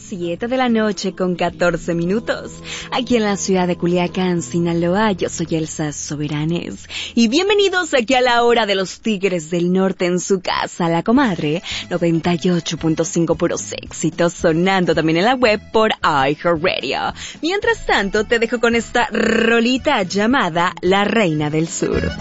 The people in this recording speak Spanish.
7 de la noche con 14 minutos. Aquí en la ciudad de Culiacán, Sinaloa, yo soy Elsa Soberanes. Y bienvenidos aquí a la hora de los Tigres del Norte en su casa, La Comadre, 98.5 puros éxitos, sonando también en la web por iHeartRadio. Mientras tanto, te dejo con esta rolita llamada La Reina del Sur.